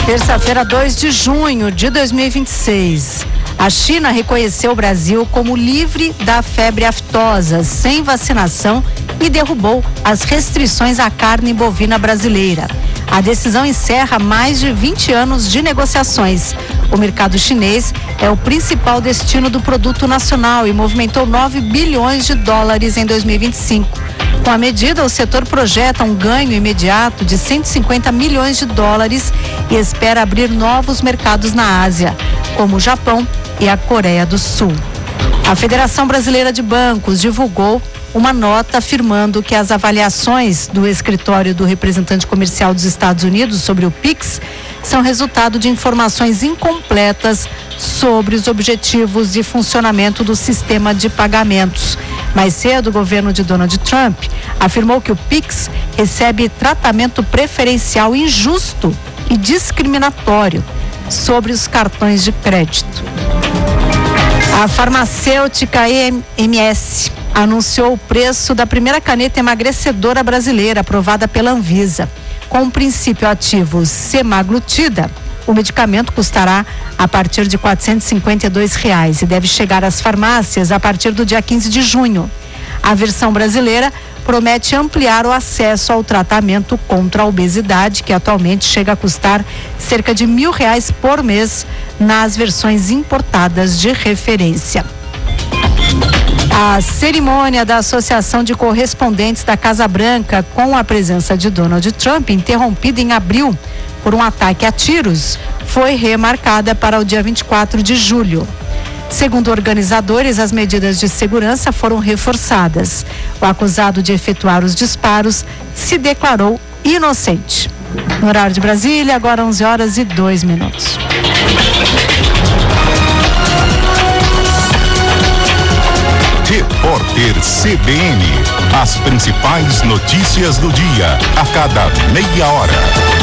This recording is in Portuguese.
Terça-feira, 2 de junho de 2026. A China reconheceu o Brasil como livre da febre aftosa, sem vacinação, e derrubou as restrições à carne bovina brasileira. A decisão encerra mais de 20 anos de negociações. O mercado chinês é o principal destino do produto nacional e movimentou 9 bilhões de dólares em 2025. Com a medida, o setor projeta um ganho imediato de 150 milhões de dólares e espera abrir novos mercados na Ásia, como o Japão e a Coreia do Sul. A Federação Brasileira de Bancos divulgou uma nota afirmando que as avaliações do escritório do representante comercial dos Estados Unidos sobre o PIX são resultado de informações incompletas sobre os objetivos e funcionamento do sistema de pagamentos. Mais cedo, o governo de Donald Trump afirmou que o PIX recebe tratamento preferencial injusto e discriminatório sobre os cartões de crédito. A farmacêutica EMS anunciou o preço da primeira caneta emagrecedora brasileira aprovada pela Anvisa. Com o princípio ativo semaglutida, o medicamento custará a partir de R$ 452 e deve chegar às farmácias a partir do dia 15 de junho. A versão brasileira promete ampliar o acesso ao tratamento contra a obesidade, que atualmente chega a custar cerca de R$ 1.000 por mês nas versões importadas de referência. A cerimônia da Associação de Correspondentes da Casa Branca, com a presença de Donald Trump, interrompida em abril por um ataque a tiros, foi remarcada para o dia 24 de julho. Segundo organizadores, as medidas de segurança foram reforçadas. O acusado de efetuar os disparos se declarou inocente. No horário de Brasília, agora 11h02. Repórter CBN. As principais notícias do dia, a cada meia hora.